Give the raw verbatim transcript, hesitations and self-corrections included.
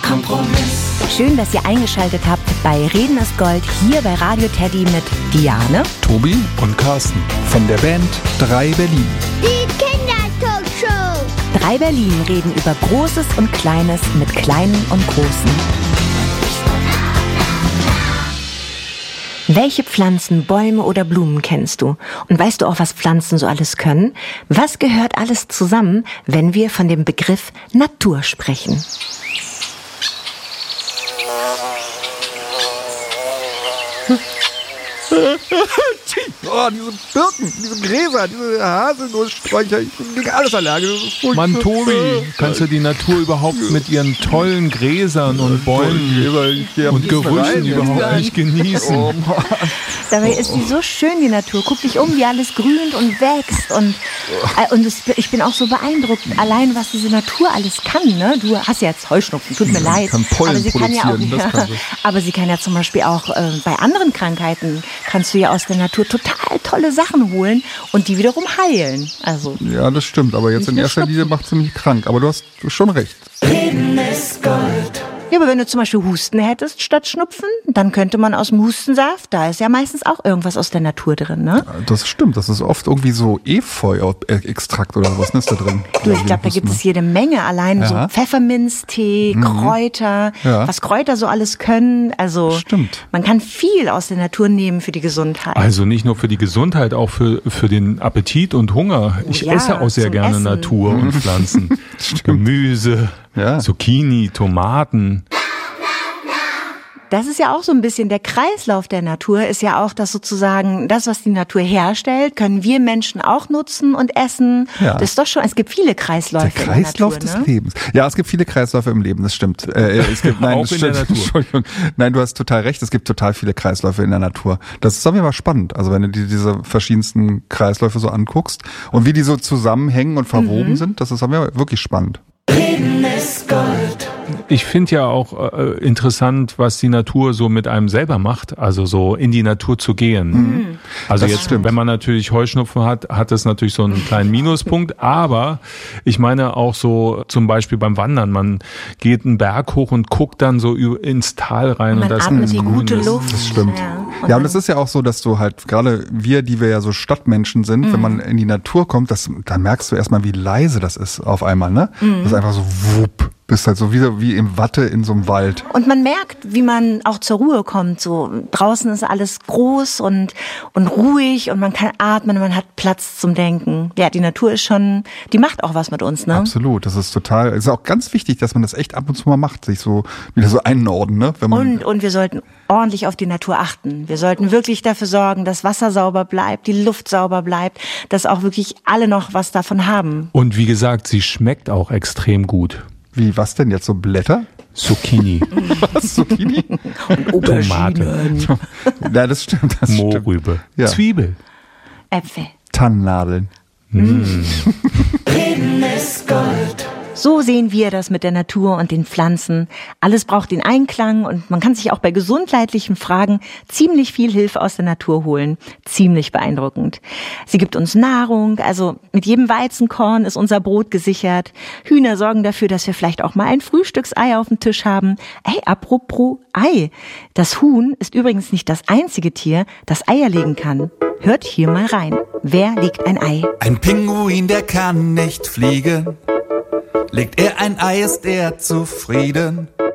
Kompromiss. Schön, dass ihr eingeschaltet habt bei Reden ist Gold hier bei Radio Teddy mit Diane, Tobi und Carsten von der Band drei Berlin. Die Kindertalkshow. drei Berlin reden über Großes und Kleines mit Kleinen und Großen. Welche Pflanzen, Bäume oder Blumen kennst du? Und weißt du auch, was Pflanzen so alles können? Was gehört alles zusammen, wenn wir von dem Begriff Natur sprechen? Oh, diese Birken, diese Gräser, diese Haselnusssträucher, ich bin gegen alles allergisch. Mann, Tobi, kannst du die Natur überhaupt mit ihren tollen Gräsern und Bäumen und Gerüchen überhaupt nicht genießen? Oh, Dabei ist die so schön, die Natur. Guck dich um, wie alles grünt und wächst. Und, äh, und es, ich bin auch so beeindruckt, allein was diese Natur alles kann. Ne? Du hast ja jetzt Heuschnupfen, tut mir leid. Kann Pollen aber sie kann ja auch, produzieren, das ja, kann sie. aber sie kann ja zum Beispiel auch äh, bei anderen Krankheiten, kannst du ja aus der Natur total tolle Sachen holen und die wiederum heilen. Also, ja, das stimmt, aber jetzt Nicht in nur erster Linie macht sie mich krank. Aber du hast schon recht. Reden ist Gold. ja, aber wenn du zum Beispiel Husten hättest statt Schnupfen, dann könnte man aus dem Hustensaft, da ist ja meistens auch irgendwas aus der Natur drin, ne? Das stimmt, das ist oft irgendwie so Efeu-Extrakt oder was ist da drin? Du, ich glaube, da gibt es jede Menge. Allein Ja. so Pfefferminztee, Kräuter, Ja. was Kräuter so alles können. Also Stimmt. man kann viel aus der Natur nehmen für die Gesundheit. Also nicht nur für die Gesundheit, auch für, für den Appetit und Hunger. Ich ja, esse auch sehr zum gerne Essen. Natur und Pflanzen. Gemüse, Ja. Zucchini, Tomaten. Das ist ja auch so ein bisschen der Kreislauf der Natur, ist ja auch das sozusagen, das, was die Natur herstellt, können wir Menschen auch nutzen und essen. Ja. Das ist doch schon, es gibt viele Kreisläufe Der Kreislauf in der des Natur, ne? Lebens. Ja, es gibt viele Kreisläufe im Leben, das stimmt. Äh, es gibt, nein, Auch das in der stimmt. Natur. Entschuldigung. Nein, du hast total recht, es gibt total viele Kreisläufe in der Natur. Das ist auf jeden Fall spannend. Also wenn du dir diese verschiedensten Kreisläufe so anguckst und wie die so zusammenhängen und verwoben Mhm. sind, das ist auf jeden Fall wirklich spannend. Reden ist Gold. Ich finde ja auch äh, interessant, was die Natur so mit einem selber macht, also so in die Natur zu gehen. Also Das jetzt, stimmt. wenn man natürlich Heuschnupfen hat, hat das natürlich so einen kleinen Minuspunkt, aber ich meine auch so zum Beispiel beim Wandern, man geht einen Berg hoch und guckt dann so ü- ins Tal rein Man und das atmet ist die gute grünes. Luft. Das stimmt. Ja. Und Ja, dann- und es ist ja auch so, dass du halt, gerade wir, die wir ja so Stadtmenschen sind, Mhm. wenn man in die Natur kommt, das, dann merkst du erstmal, wie leise das ist auf einmal, ne? Mhm. Das ist einfach so wupp, bist halt so wie, wie im Watte in so einem Wald. Und man merkt, wie man auch zur Ruhe kommt. So draußen ist alles groß und und ruhig und man kann atmen, man hat Platz zum Denken. Ja, die Natur ist schon, die macht auch was mit uns, ne? Absolut, das ist total, es ist auch ganz wichtig, dass man das echt ab und zu mal macht, sich so wieder so einordnen, ne? Wenn man, Und und wir sollten ordentlich auf die Natur achten. Wir sollten wirklich dafür sorgen, dass Wasser sauber bleibt, die Luft sauber bleibt, dass auch wirklich alle noch was davon haben. Und wie gesagt, sie schmeckt auch extrem gut. wie, was denn jetzt, so Blätter? Zucchini, Was, Zucchini? Tomate, Ja, das stimmt, das stimmt. Mohrrübe, Ja. Zwiebel. Äpfel. Tannennadeln. Reden ist Gold. So sehen wir das mit der Natur und den Pflanzen. Alles braucht den Einklang und man kann sich auch bei gesundheitlichen Fragen ziemlich viel Hilfe aus der Natur holen. Ziemlich beeindruckend. Sie gibt uns Nahrung, also mit jedem Weizenkorn ist unser Brot gesichert. Hühner sorgen dafür, dass wir vielleicht auch mal ein Frühstücksei auf dem Tisch haben. Ey, apropos Ei. Das Huhn ist übrigens nicht das einzige Tier, das Eier legen kann. Hört hier mal rein. Wer legt ein Ei? Ein Pinguin, der kann nicht fliegen. Legt er ein Ei, ist er zufrieden.